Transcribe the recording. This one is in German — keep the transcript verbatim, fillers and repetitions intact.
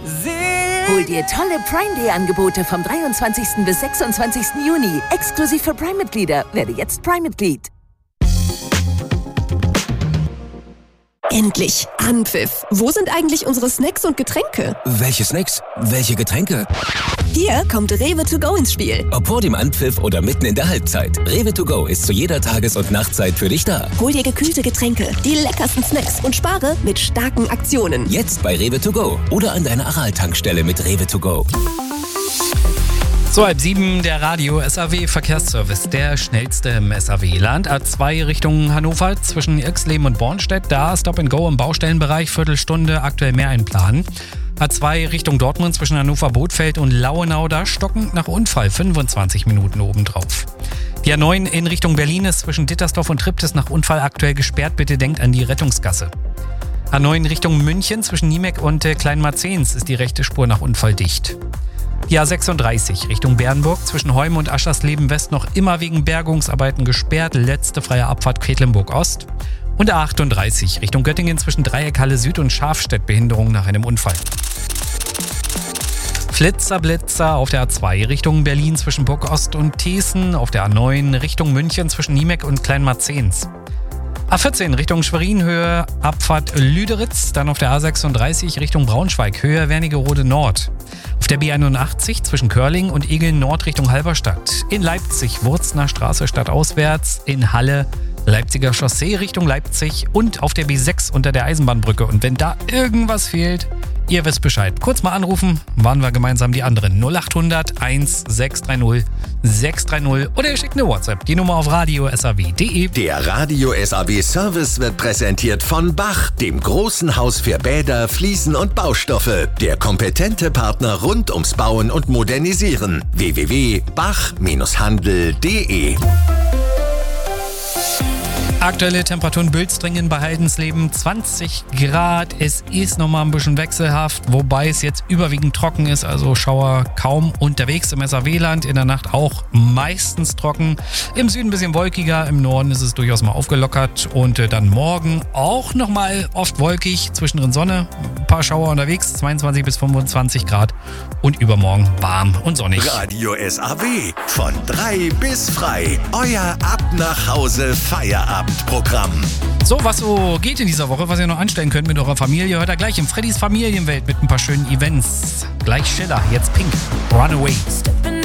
Hol dir tolle Prime Day Angebote vom dreiundzwanzigsten bis sechsundzwanzigsten Juni. Exklusiv für Prime-Mitglieder. Werde jetzt Prime-Mitglied. Endlich Anpfiff. Wo sind eigentlich unsere Snacks und Getränke? Welche Snacks? Welche Getränke? Hier kommt Rewe to go ins Spiel. Ob vor dem Anpfiff oder mitten in der Halbzeit. Rewe to go ist zu jeder Tages- und Nachtzeit für dich da. Hol dir gekühlte Getränke, die leckersten Snacks und spare mit starken Aktionen. Jetzt bei Rewe to go oder an deiner Aral-Tankstelle mit Rewe to go. So, halb sieben, der Radio S A W Verkehrsservice, der schnellste im S A W-Land. A zwei Richtung Hannover zwischen Irxleben und Bornstedt, da Stop and Go im Baustellenbereich, Viertelstunde, aktuell mehr einplanen. A zwei Richtung Dortmund zwischen Hannover-Bothfeld und Lauenau, da stockend nach Unfall, fünfundzwanzig Minuten obendrauf. Die A neun in Richtung Berlin ist zwischen Dittersdorf und Triptis nach Unfall aktuell gesperrt, bitte denkt an die Rettungsgasse. A neun Richtung München zwischen Niemek und äh, Kleinmarzens ist die rechte Spur nach Unfall dicht. Die A sechsunddreißig Richtung Bernburg zwischen Heum und Aschersleben West noch immer wegen Bergungsarbeiten gesperrt. Letzte freie Abfahrt Quedlinburg Ost. Und A achtunddreißig Richtung Göttingen zwischen Dreieckhalle Süd und Schafstedt Behinderung nach einem Unfall. Flitzer, Blitzer auf der A zwei Richtung Berlin zwischen Burg Ost und Thesen. Auf der A neun Richtung München zwischen Niemek und Kleinmarzens. A vierzehn Richtung Schwerin, Höhe Abfahrt Lüderitz, dann auf der A sechsunddreißig Richtung Braunschweig, Höhe Wernigerode Nord. Auf der B einundachtzig zwischen Körling und Egeln Nord Richtung Halberstadt. In Leipzig Wurzner Straße stadtauswärts, in Halle Leipziger Chaussee Richtung Leipzig und auf der B sechs unter der Eisenbahnbrücke. Und wenn da irgendwas fehlt, ihr wisst Bescheid. Kurz mal anrufen, waren wir gemeinsam die anderen. null achthundert eins sechs drei null sechs drei null oder ihr schickt eine WhatsApp. Die Nummer auf radio s a w punkt d e. Der Radio S A W Service wird präsentiert von Bach, dem großen Haus für Bäder, Fliesen und Baustoffe. Der kompetente Partner rund ums Bauen und Modernisieren. w w w punkt bach handel punkt d e. Aktuelle Temperaturen Bülstringen bei Heidensleben zwanzig Grad. Es ist nochmal ein bisschen wechselhaft, wobei es jetzt überwiegend trocken ist, also Schauer kaum unterwegs im S A W-Land. In der Nacht auch meistens trocken. Im Süden ein bisschen wolkiger, im Norden ist es durchaus mal aufgelockert. Und dann morgen auch nochmal oft wolkig, zwischendrin Sonne, ein paar Schauer unterwegs, zweiundzwanzig bis fünfundzwanzig Grad. Und übermorgen warm und sonnig. Radio S A W, von drei bis frei. Euer Ab nach Hause Feierabendprogramm. So, was so geht in dieser Woche, was ihr noch anstellen könnt mit eurer Familie, hört ihr gleich im Freddys Familienwelt mit ein paar schönen Events. Gleich Schiller, jetzt Pink, Runaway.